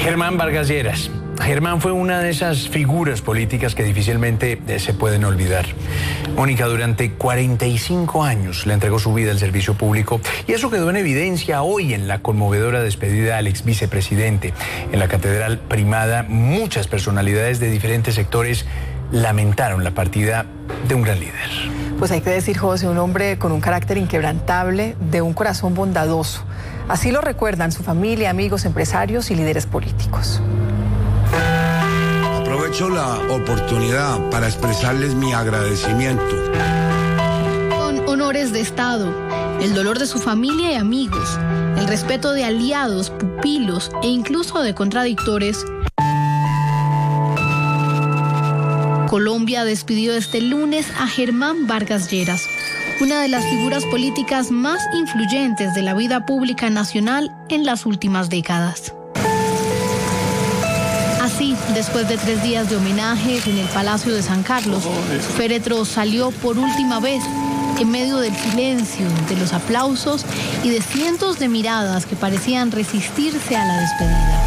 Germán Vargas Lleras. Germán fue una de esas figuras políticas que difícilmente se pueden olvidar. Mónica durante 45 años le entregó su vida al servicio público y eso quedó en evidencia hoy en la conmovedora despedida al ex vicepresidente. En la Catedral Primada, muchas personalidades de diferentes sectores lamentaron la partida de un gran líder. Pues hay que decir, José, un hombre con un carácter inquebrantable, de un corazón bondadoso. Así lo recuerdan su familia, amigos, empresarios y líderes políticos. Aprovecho la oportunidad para expresarles mi agradecimiento. Con honores de Estado, el dolor de su familia y amigos, el respeto de aliados, pupilos e incluso de contradictores, Colombia despidió este lunes a Germán Vargas Lleras, una de las figuras políticas más influyentes de la vida pública nacional en las últimas décadas. Así, después de 3 días de homenajes en el Palacio de San Carlos, su féretro salió por última vez en medio del silencio, de los aplausos y de cientos de miradas que parecían resistirse a la despedida.